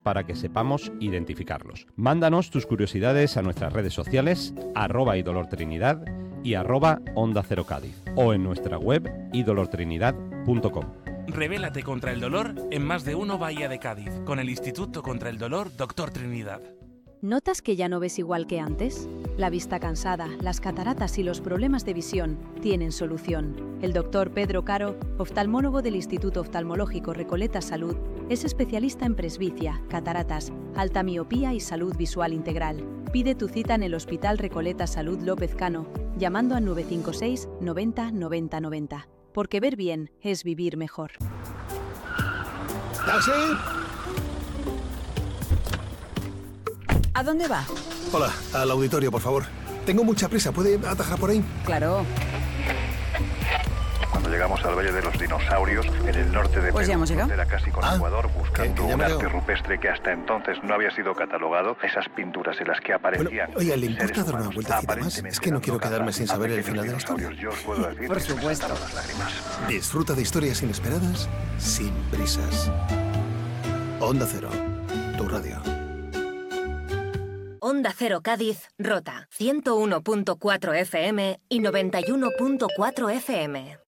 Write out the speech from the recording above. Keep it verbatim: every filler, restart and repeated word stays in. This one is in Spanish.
para que sepamos identificarlos. Mándanos tus curiosidades a nuestras redes sociales, arroba idolortrinidad y arroba Onda Cero Cádiz, o en nuestra web idolortrinidad punto com. Rebélate contra el dolor en Más de Uno Bahía de Cádiz, con el Instituto contra el Dolor Doctor Trinidad. ¿Notas que ya no ves igual que antes? La vista cansada, las cataratas y los problemas de visión tienen solución. El doctor Pedro Caro, oftalmólogo del Instituto Oftalmológico Recoleta Salud, es especialista en presbicia, cataratas, alta miopía y salud visual integral. Pide tu cita en el Hospital Recoleta Salud López Cano, llamando al nueve cinco seis noventa noventa noventa. Porque ver bien es vivir mejor. ¿Taxi? ¿A dónde va? Hola, al auditorio, por favor. Tengo mucha prisa, ¿puede atajar por ahí? Claro. Cuando llegamos al Valle de los Dinosaurios, en el norte de Pues ya hemos llegado. Perú, casi con Ah, Ecuador, que- buscando que ya un hemos arte llegado. rupestre que hasta entonces no había sido catalogado, esas pinturas en las que aparecían Bueno, oiga, ¿le importa seres dar una humanos vueltecita más? aparentemente Es que no quiero dando quedarme caza sin a saber el pequeños final de la historia. dinosaurios. Yo os puedo decir Por que se me supuesto. saltaron las lágrimas. Disfruta de historias inesperadas sin prisas. Onda Cero, tu radio. Onda Cero Cádiz, Rota, ciento uno punto cuatro F M y noventa y uno punto cuatro F M.